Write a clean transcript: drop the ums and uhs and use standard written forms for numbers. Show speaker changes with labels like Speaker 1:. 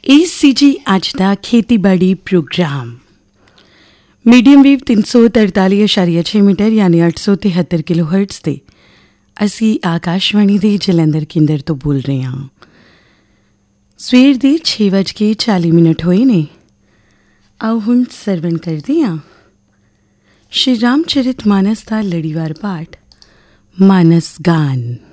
Speaker 1: ਇਹ ਸੀ ਜੀ ਅੱਜ ਦਾ ਖੇਤੀਬਾੜੀ ਪ੍ਰੋਗਰਾਮ। ਮੀਡੀਅਮ ਵੇਵ 343.6 ਮੀਟਰ ਯਾਨੀ 873 ਕਿਲੋ ਹਰਟਜ਼ ਤੇ ਅਸੀਂ ਆਕਾਸ਼ਵਾਣੀ ਦੇ ਜਲੰਧਰ ਕੇਂਦਰ ਤੋਂ ਬੋਲ ਰਹੇ ਹਾਂ। ਸਵੇਰ ਦੇ 6:40 ਹੋਏ ਨੇ। ਆਓ ਹੁਣ ਸਰਵਣ ਕਰਦੇ ਹਾਂ ਸ਼੍ਰੀ ਰਾਮ ਚਰਿਤ ਮਾਨਸ ਦਾ ਲੜੀਵਾਰ ਪਾਠ ਮਾਨਸ ਗਾਨ।